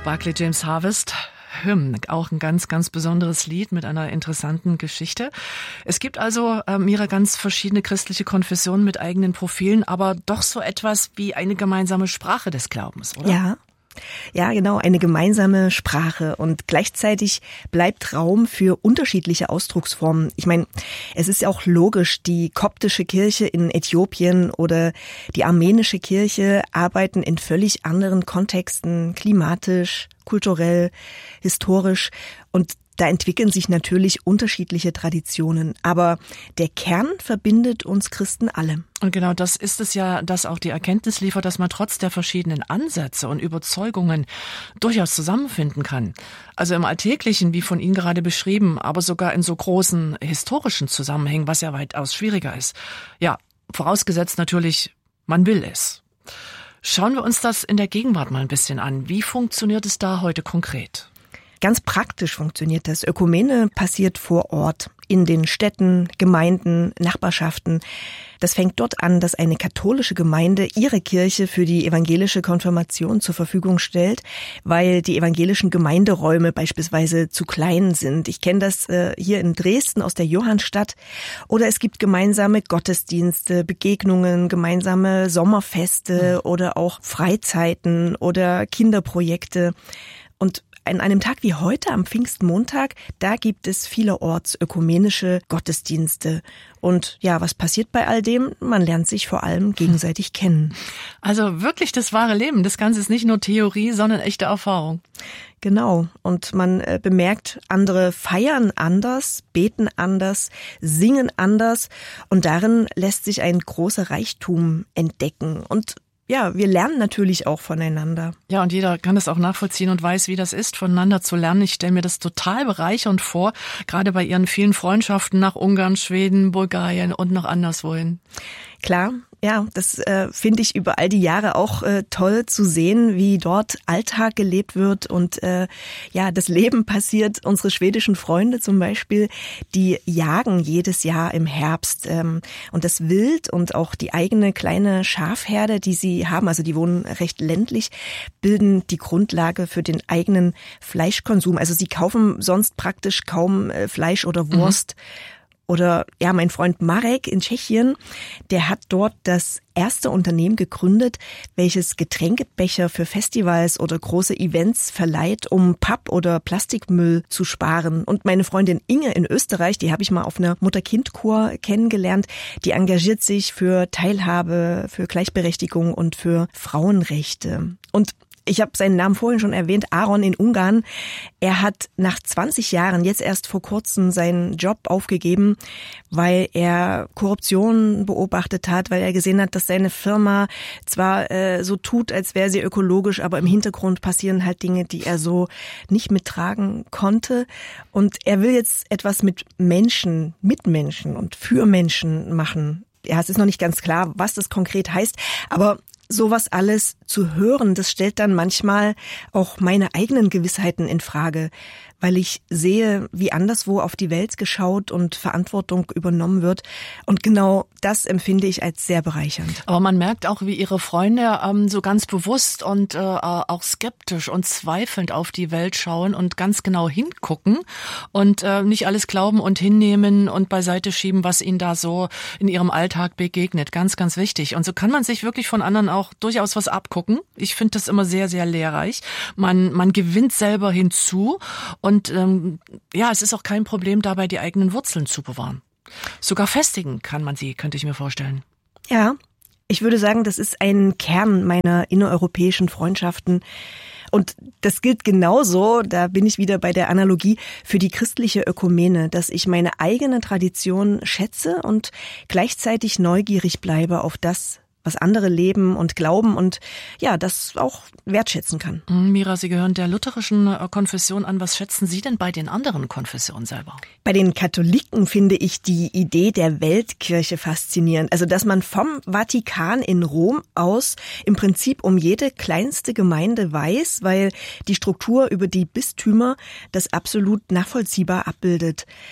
Barclay James Harvest. Auch ein ganz, ganz besonderes Lied mit einer interessanten Geschichte. Es gibt also, Mira, ganz verschiedene christliche Konfessionen mit eigenen Profilen, aber doch so etwas wie eine gemeinsame Sprache des Glaubens, oder? Ja, genau, eine gemeinsame Sprache und gleichzeitig bleibt Raum für unterschiedliche Ausdrucksformen. Ich meine, es ist ja auch logisch, die koptische Kirche in Äthiopien oder die armenische Kirche arbeiten in völlig anderen Kontexten, klimatisch, kulturell, historisch, und da entwickeln sich natürlich unterschiedliche Traditionen, aber der Kern verbindet uns Christen alle. Und genau das ist es ja, dass auch die Erkenntnis liefert, dass man trotz der verschiedenen Ansätze und Überzeugungen durchaus zusammenfinden kann. Also im Alltäglichen, wie von Ihnen gerade beschrieben, aber sogar in so großen historischen Zusammenhängen, was ja weitaus schwieriger ist. Ja, vorausgesetzt natürlich, man will es. Schauen wir uns das in der Gegenwart mal ein bisschen an. Wie funktioniert es da heute konkret? Ganz praktisch funktioniert das. Ökumene passiert vor Ort, in den Städten, Gemeinden, Nachbarschaften. Das fängt dort an, dass eine katholische Gemeinde ihre Kirche für die evangelische Konfirmation zur Verfügung stellt, weil die evangelischen Gemeinderäume beispielsweise zu klein sind. Ich kenne das hier in Dresden aus der Johannstadt. Oder es gibt gemeinsame Gottesdienste, Begegnungen, gemeinsame Sommerfeste oder auch Freizeiten oder Kinderprojekte. Und an einem Tag wie heute, am Pfingstmontag, da gibt es vielerorts ökumenische Gottesdienste. Und ja, was passiert bei all dem? Man lernt sich vor allem gegenseitig kennen. Also wirklich das wahre Leben. Das Ganze ist nicht nur Theorie, sondern echte Erfahrung. Genau. Und man bemerkt, andere feiern anders, beten anders, singen anders. Und darin lässt sich ein großer Reichtum entdecken. Und ja, wir lernen natürlich auch voneinander. Ja, und jeder kann das auch nachvollziehen und weiß, wie das ist, voneinander zu lernen. Ich stelle mir das total bereichernd vor, gerade bei Ihren vielen Freundschaften nach Ungarn, Schweden, Bulgarien und noch anderswohin. Klar. Ja, das finde ich über all die Jahre auch toll zu sehen, wie dort Alltag gelebt wird und ja, das Leben passiert. Unsere schwedischen Freunde zum Beispiel, die jagen jedes Jahr im Herbst und das Wild und auch die eigene kleine Schafherde, die sie haben, also die wohnen recht ländlich, bilden die Grundlage für den eigenen Fleischkonsum. Also sie kaufen sonst praktisch kaum Fleisch oder Wurst. Oder ja, mein Freund Marek in Tschechien, der hat dort das erste Unternehmen gegründet, welches Getränkebecher für Festivals oder große Events verleiht, um Papp- oder Plastikmüll zu sparen. Und meine Freundin Inge in Österreich, die habe ich mal auf einer Mutter-Kind-Kur kennengelernt, die engagiert sich für Teilhabe, für Gleichberechtigung und für Frauenrechte. Und ich habe seinen Namen vorhin schon erwähnt, Aaron in Ungarn. Er hat nach 20 Jahren jetzt erst vor kurzem seinen Job aufgegeben, weil er Korruption beobachtet hat, weil er gesehen hat, dass seine Firma zwar so tut, als wäre sie ökologisch, aber im Hintergrund passieren halt Dinge, die er so nicht mittragen konnte. Und er will jetzt etwas mit Menschen, und für Menschen machen. Ja, es ist noch nicht ganz klar, was das konkret heißt, aber sowas alles zu hören, das stellt dann manchmal auch meine eigenen Gewissheiten in Frage, weil ich sehe, wie anderswo auf die Welt geschaut und Verantwortung übernommen wird. Und genau das empfinde ich als sehr bereichernd. Aber man merkt auch, wie Ihre Freunde so ganz bewusst und auch skeptisch und zweifelnd auf die Welt schauen und ganz genau hingucken und nicht alles glauben und hinnehmen und beiseite schieben, was ihnen da so in ihrem Alltag begegnet. Ganz, ganz wichtig. Und so kann man sich wirklich von anderen auch durchaus was abgucken. Ich finde das immer sehr, sehr lehrreich. Man gewinnt selber hinzu und ja, es ist auch kein Problem, dabei die eigenen Wurzeln zu bewahren. Sogar festigen kann man sie, könnte ich mir vorstellen. Ja, ich würde sagen, das ist ein Kern meiner innereuropäischen Freundschaften. Und das gilt genauso, da bin ich wieder bei der Analogie, für die christliche Ökumene, dass ich meine eigene Tradition schätze und gleichzeitig neugierig bleibe auf das, was andere leben und glauben und ja, das auch wertschätzen kann. Mira, Sie gehören der lutherischen Konfession an. Was schätzen Sie denn bei den anderen Konfessionen selber? Bei den Katholiken finde ich die Idee der Weltkirche faszinierend. Also, dass man vom Vatikan in Rom aus im Prinzip um jede kleinste Gemeinde weiß, weil die Struktur über die Bistümer das absolut nachvollziehbar abbildet.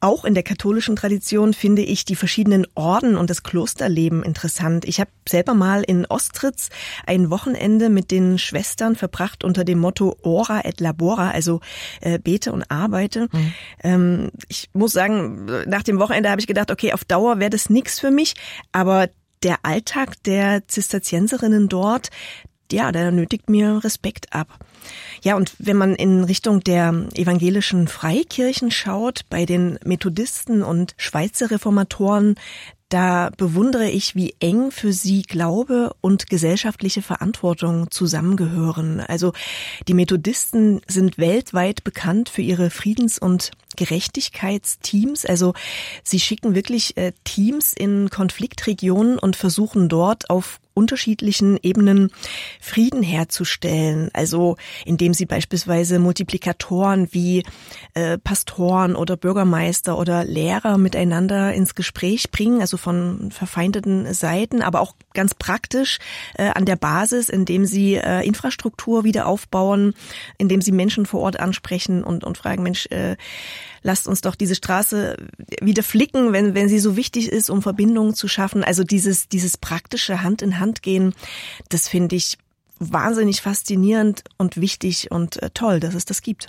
Auch in der katholischen Tradition finde ich die verschiedenen Orden und das Klosterleben interessant. Ich habe selber mal in Ostritz ein Wochenende mit den Schwestern verbracht unter dem Motto Ora et Labora, also bete und arbeite. Ich muss sagen, nach dem Wochenende habe ich gedacht, okay, auf Dauer wäre das nichts für mich, aber der Alltag der Zisterzienserinnen dort, ja, der nötigt mir Respekt ab. Ja, und wenn man in Richtung der evangelischen Freikirchen schaut, bei den Methodisten und Schweizer Reformatoren, da bewundere ich, wie eng für sie Glaube und gesellschaftliche Verantwortung zusammengehören. Also die Methodisten sind weltweit bekannt für ihre Friedens- und Gerechtigkeitsteams. Also sie schicken wirklich Teams in Konfliktregionen und versuchen dort auf unterschiedlichen Ebenen Frieden herzustellen. Also indem sie beispielsweise Multiplikatoren wie Pastoren oder Bürgermeister oder Lehrer miteinander ins Gespräch bringen, also von verfeindeten Seiten, aber auch ganz praktisch an der Basis, indem sie Infrastruktur wieder aufbauen, indem sie Menschen vor Ort ansprechen und fragen, Mensch, lasst uns doch diese Straße wieder flicken, wenn sie so wichtig ist, um Verbindungen zu schaffen. Also dieses praktische Hand in Hand gehen, das finde ich wahnsinnig faszinierend und wichtig und toll, dass es das gibt.